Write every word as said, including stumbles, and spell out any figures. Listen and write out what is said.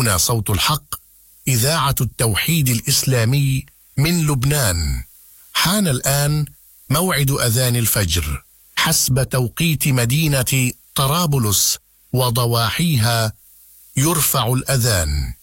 هنا صوت الحق، إذاعة التوحيد الإسلامي من لبنان. حان الآن موعد أذان الفجر حسب توقيت مدينة طرابلس وضواحيها. يرفع الأذان.